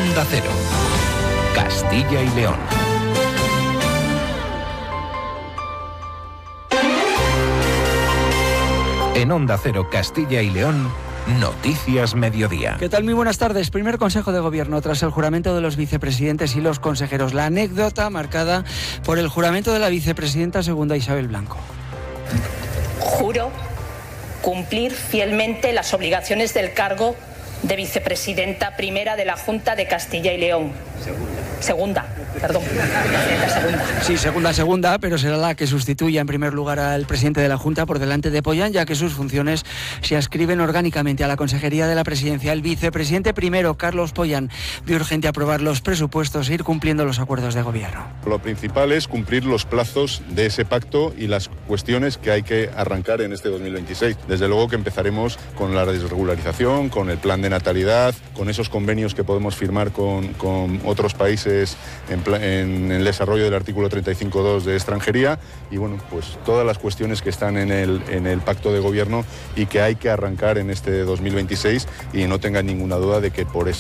Onda Cero, Castilla y León. En Onda Cero, Castilla y León, Noticias Mediodía. ¿Qué tal? Muy buenas tardes. Primer Consejo de Gobierno tras el juramento de los vicepresidentes y los consejeros. La anécdota marcada por el juramento de la vicepresidenta segunda Isabel Blanco. Juro cumplir fielmente las obligaciones del cargo de vicepresidenta primera de la Junta de Castilla y León. Segunda. Sí, segunda, pero será la que sustituya en primer lugar al presidente de la Junta por delante de Pollán, ya que sus funciones se adscriben orgánicamente a la Consejería de la Presidencia. El vicepresidente primero, Carlos Pollán, vio urgente aprobar los presupuestos e ir cumpliendo los acuerdos de gobierno. Lo principal es cumplir los plazos de ese pacto y las cuestiones que hay que arrancar en este 2026. Desde luego que empezaremos con la desregularización, con el plan de natalidad, con esos convenios que podemos firmar con otros países en el desarrollo del artículo 35.2 de extranjería y bueno, pues todas las cuestiones que están en el pacto de gobierno y que hay que arrancar en este 2026 y no tengan ninguna duda de que por eso